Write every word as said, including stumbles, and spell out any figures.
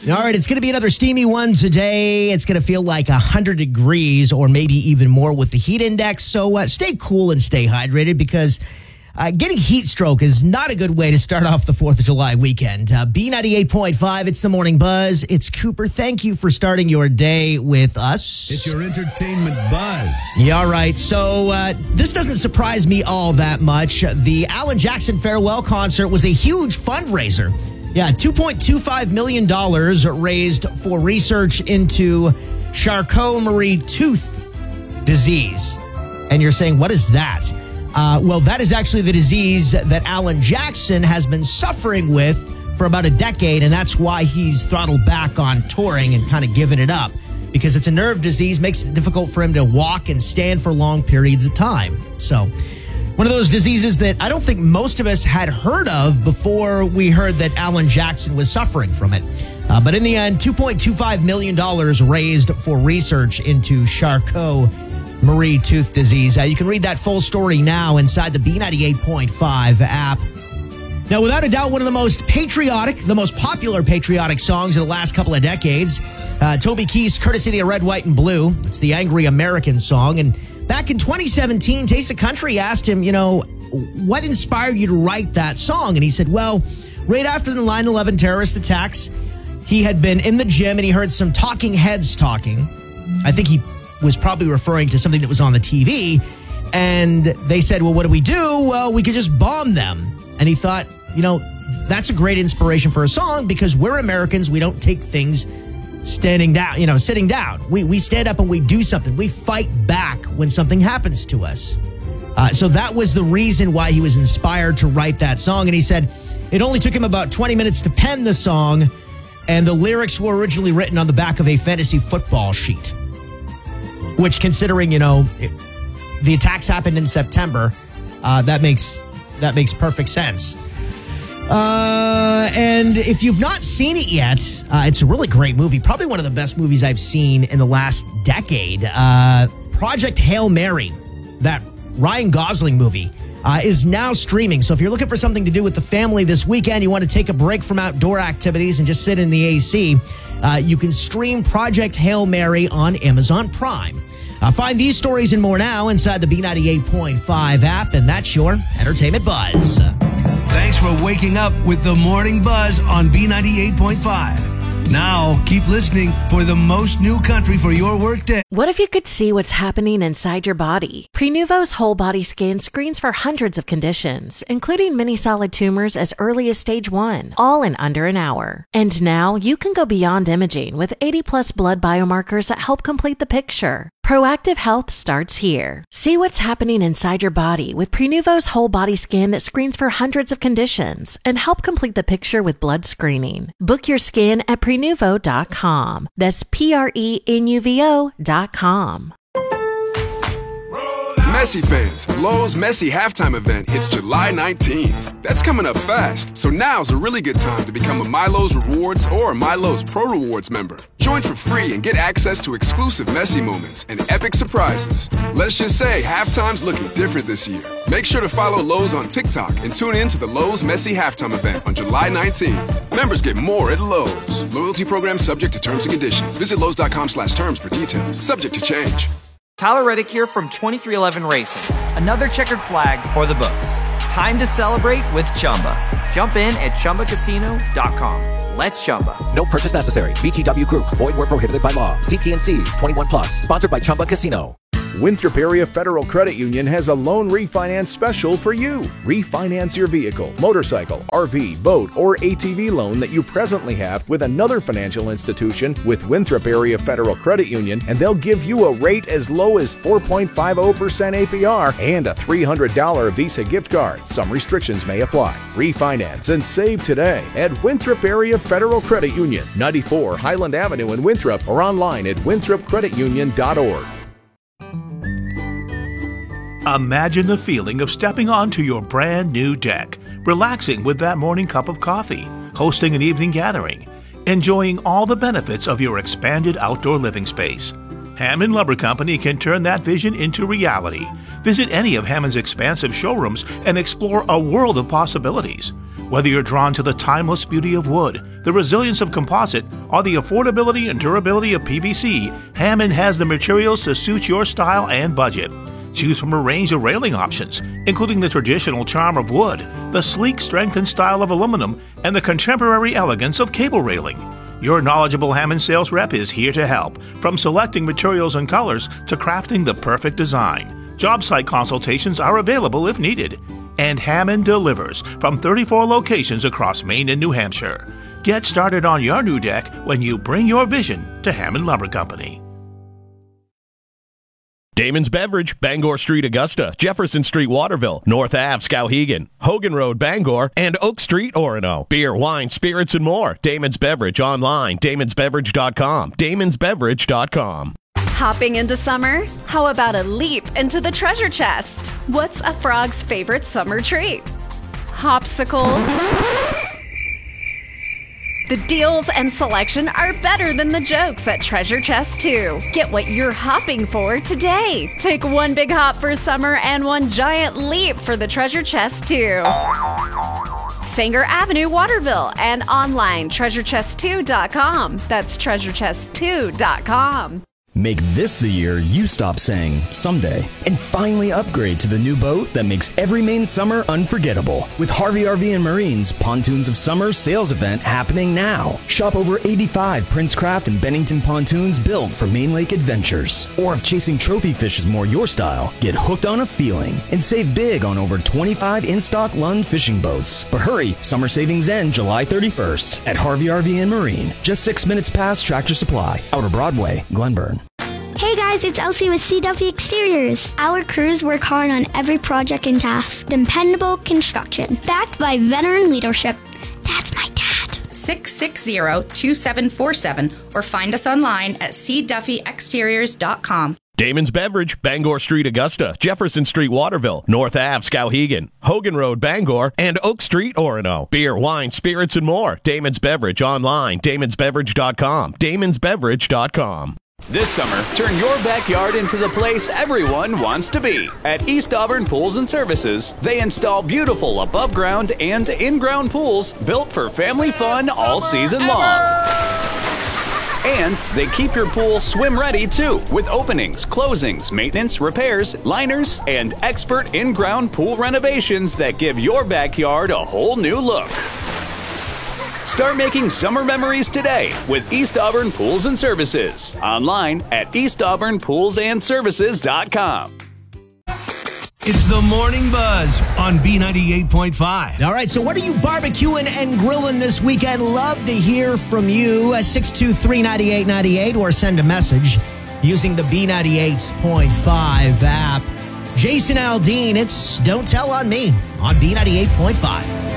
All right, it's going to be another steamy one today. It's going to feel like one hundred degrees or maybe even more with the heat index. So uh, stay cool and stay hydrated because uh, getting heat stroke is not a good way to start off the fourth of July weekend. Uh, B ninety-eight point five, it's the Morning Buzz. It's Cooper. Thank you for starting your day with us. It's your entertainment buzz. Yeah, all right. So uh, this doesn't surprise me all that much. The Alan Jackson farewell concert was a huge fundraiser. Yeah, two point two five million dollars raised for research into Charcot-Marie-Tooth disease. And you're saying, what is that? Uh, well, that is actually the disease that Alan Jackson has been suffering with for about a decade, and that's why he's throttled back on touring and kind of given it up, because it's a nerve disease, makes it difficult for him to walk and stand for long periods of time. So one of those diseases that I don't think most of us had heard of before we heard that Alan Jackson was suffering from it. Uh, but in the end, two point two five million dollars raised for research into Charcot-Marie-Tooth disease. Uh, you can read that full story now inside the B ninety-eight point five app. Now, without a doubt, one of the most patriotic, the most popular patriotic songs of the last couple of decades, uh, Toby Keith's Courtesy of the Red, White, and Blue. It's the Angry American song. And back in twenty seventeen, Taste of Country asked him, you know, what inspired you to write that song? And he said, well, right after the nine eleven terrorist attacks, he had been in the gym and he heard some talking heads talking. I think he was probably referring to something that was on the T V. And they said, well, what do we do? Well, we could just bomb them. And he thought, you know, that's a great inspiration for a song because we're Americans. We don't take things standing down, you know, sitting down. We we stand up and we do something. We fight back when something happens to us. Uh, so that was the reason why he was inspired to write that song. And he said it only took him about twenty minutes to pen the song, and the lyrics were originally written on the back of a fantasy football sheet, which, considering, you know, it, the attacks happened in September, uh, that makes that makes perfect sense. Uh, and if you've not seen it yet, uh, it's a really great movie. Probably one of the best movies I've seen in the last decade. Uh, Project Hail Mary, that Ryan Gosling movie, uh, is now streaming. So if you're looking for something to do with the family this weekend, you want to take a break from outdoor activities and just sit in the A C, uh, you can stream Project Hail Mary on Amazon Prime. Uh, find these stories and more now inside the B ninety-eight point five app, and that's your Entertainment Buzz. Thanks for waking up with the Morning Buzz on B ninety-eight point five. Now, keep listening for the most new country for your workday. What if you could see what's happening inside your body? Prenuvo's whole body scan screens for hundreds of conditions, including many solid tumors as early as stage one, all in under an hour. And now you can go beyond imaging with eighty plus blood biomarkers that help complete the picture. Proactive health starts here. See what's happening inside your body with Prenuvo's whole body scan that screens for hundreds of conditions and help complete the picture with blood screening. Book your scan at prenuvo dot com. That's P R E N U V O dot com. Messi fans, Lowe's Messi halftime event hits July nineteenth. That's coming up fast, so now's a really good time to become a MyLowe's Rewards or a MyLowe's Pro Rewards member. Join for free and get access to exclusive Messi moments and epic surprises. Let's just say halftime's looking different this year. Make sure to follow Lowe's on TikTok and tune in to the Lowe's Messi halftime event on July nineteenth. Members get more at Lowe's. Loyalty program subject to terms and conditions. Visit Lowe's dot com slash terms for details. Subject to change. Tyler Reddick here from twenty-three eleven Racing. Another checkered flag for the books. Time to celebrate with Chumba. Jump in at chumba casino dot com. Let's Chumba. No purchase necessary. V G W Group. Void where prohibited by law. See T and C's. twenty-one plus. Sponsored by Chumba Casino. Winthrop Area Federal Credit Union has a loan refinance special for you. Refinance your vehicle, motorcycle, R V, boat, or A T V loan that you presently have with another financial institution with Winthrop Area Federal Credit Union, and they'll give you a rate as low as four point five zero percent A P R and a three hundred dollars Visa gift card. Some restrictions may apply. Refinance and save today at Winthrop Area Federal Credit Union, ninety-four Highland Avenue in Winthrop, or online at winthrop credit union dot org. Imagine the feeling of stepping onto your brand new deck, relaxing with that morning cup of coffee, hosting an evening gathering, enjoying all the benefits of your expanded outdoor living space. Hammond Lumber Company can turn that vision into reality. Visit any of Hammond's expansive showrooms and explore a world of possibilities. Whether you're drawn to the timeless beauty of wood, the resilience of composite, or the affordability and durability of P V C, Hammond has the materials to suit your style and budget. Choose from a range of railing options, including the traditional charm of wood, the sleek strength and style of aluminum, and the contemporary elegance of cable railing. Your knowledgeable Hammond sales rep is here to help, from selecting materials and colors to crafting the perfect design. Job site consultations are available if needed. And Hammond delivers from thirty-four locations across Maine and New Hampshire. Get started on your new deck when you bring your vision to Hammond Lumber Company. Damon's Beverage, Bangor Street, Augusta, Jefferson Street, Waterville, North Ave, Skowhegan, Hogan Road, Bangor, and Oak Street, Orono. Beer, wine, spirits, and more. Damon's Beverage online, damons beverage dot com, damons beverage dot com. Hopping into summer? How about a leap into the treasure chest? What's a frog's favorite summer treat? Hopsicles? The deals and selection are better than the jokes at Treasure Chest two. Get what you're hopping for today. Take one big hop for summer and one giant leap for the Treasure Chest two. Sanger Avenue, Waterville, and online treasure chest two dot com. That's treasure chest two dot com. Make this the year you stop saying someday and finally upgrade to the new boat that makes every Maine summer unforgettable. With Harvey R V and Marine's Pontoons of Summer sales event happening now. Shop over eighty-five Princecraft and Bennington pontoons built for Maine Lake adventures. Or if chasing trophy fish is more your style, get hooked on a feeling and save big on over twenty-five in-stock Lund fishing boats. But hurry, summer savings end July thirty-first at Harvey R V and Marine. Just six minutes past Tractor Supply, Outer Broadway, Glenburn. Hey guys, it's Elsie with C W Exteriors. Our crews work hard on every project and task. Dependable construction, backed by veteran leadership. That's my dad. six six zero, two seven four seven or find us online at c duffy exteriors dot com. Damon's Beverage, Bangor Street, Augusta, Jefferson Street, Waterville, North Ave, Skowhegan, Hogan Road, Bangor, and Oak Street, Orono. Beer, wine, spirits, and more. Damon's Beverage online, damons beverage dot com, damons beverage dot com. This summer, turn your backyard into the place everyone wants to be. At East Auburn Pools and Services, they install beautiful above-ground and in-ground pools built for family fun all season long. And they keep your pool swim-ready, too, with openings, closings, maintenance, repairs, liners, and expert in-ground pool renovations that give your backyard a whole new look. Start making summer memories today with East Auburn Pools and Services. Online at east auburn pools and services dot com. It's the Morning Buzz on B ninety-eight point five. All right, so what are you barbecuing and grilling this weekend? Love to hear from you at six two three, nine eight nine eight or send a message using the B ninety-eight point five app. Jason Aldean, it's Don't Tell on Me on B ninety-eight point five.